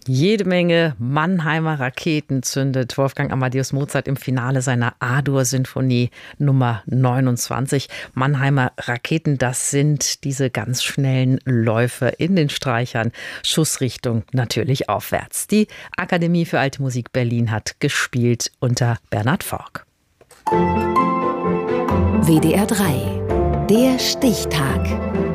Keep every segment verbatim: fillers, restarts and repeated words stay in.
Jede Menge Mannheimer Raketen zündet Wolfgang Amadeus Mozart im Finale seiner A-Dur-Sinfonie Nummer neunundzwanzig. Mannheimer Raketen, das sind diese ganz schnellen Läufe in den Streichern. Schussrichtung natürlich aufwärts. Die Akademie für Alte Musik Berlin hat gespielt unter Bernhard Forck. W D R drei, der Stichtag.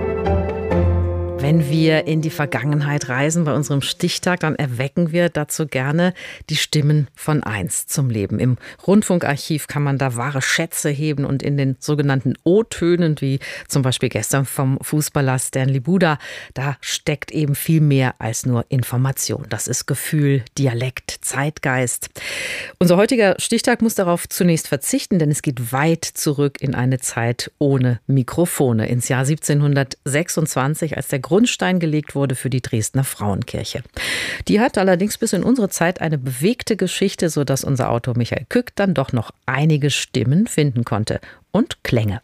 Wenn wir in die Vergangenheit reisen bei unserem Stichtag, dann erwecken wir dazu gerne die Stimmen von einst zum Leben. Im Rundfunkarchiv kann man da wahre Schätze heben und in den sogenannten O-Tönen, wie zum Beispiel gestern vom Fußballer Stanley Buda, da steckt eben viel mehr als nur Information. Das ist Gefühl, Dialekt, Zeitgeist. Unser heutiger Stichtag muss darauf zunächst verzichten, denn es geht weit zurück in eine Zeit ohne Mikrofone, ins Jahr siebzehnhundertsechsundzwanzig, als der Grundstein gelegt wurde für die Dresdner Frauenkirche. Die hat allerdings bis in unsere Zeit eine bewegte Geschichte, sodass unser Autor Michael Kück dann doch noch einige Stimmen finden konnte und Klänge.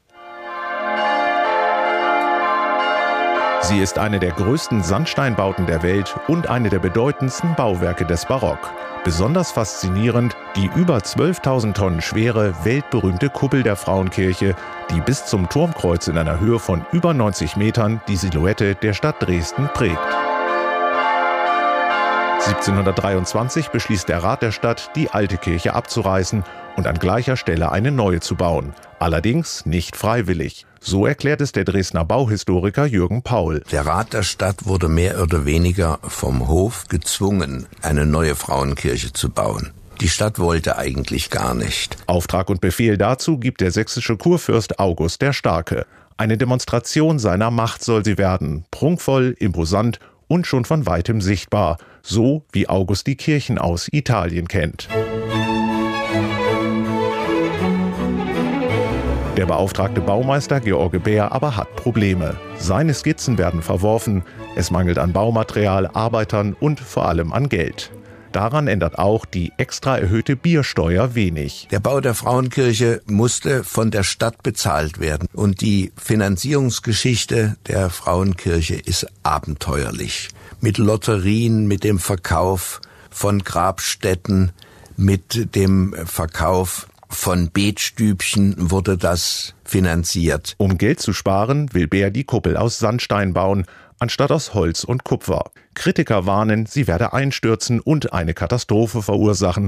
Sie ist eine der größten Sandsteinbauten der Welt und eine der bedeutendsten Bauwerke des Barock. Besonders faszinierend die über zwölftausend Tonnen schwere, weltberühmte Kuppel der Frauenkirche, die bis zum Turmkreuz in einer Höhe von über neunzig Metern die Silhouette der Stadt Dresden prägt. siebzehnhundertdreiundzwanzig beschließt der Rat der Stadt, die alte Kirche abzureißen und an gleicher Stelle eine neue zu bauen. Allerdings nicht freiwillig. So erklärt es der Dresdner Bauhistoriker Jürgen Paul. Der Rat der Stadt wurde mehr oder weniger vom Hof gezwungen, eine neue Frauenkirche zu bauen. Die Stadt wollte eigentlich gar nicht. Auftrag und Befehl dazu gibt der sächsische Kurfürst August der Starke. Eine Demonstration seiner Macht soll sie werden. Prunkvoll, imposant und schon von weitem sichtbar. So wie August die Kirchen aus Italien kennt. Der beauftragte Baumeister George Bär aber hat Probleme. Seine Skizzen werden verworfen, es mangelt an Baumaterial, Arbeitern und vor allem an Geld. Daran ändert auch die extra erhöhte Biersteuer wenig. Der Bau der Frauenkirche musste von der Stadt bezahlt werden. Und die Finanzierungsgeschichte der Frauenkirche ist abenteuerlich. Mit Lotterien, mit dem Verkauf von Grabstätten, mit dem Verkauf von Betstübchen wurde das finanziert. Um Geld zu sparen, will Bär die Kuppel aus Sandstein bauen, anstatt aus Holz und Kupfer. Kritiker warnen, sie werde einstürzen und eine Katastrophe verursachen.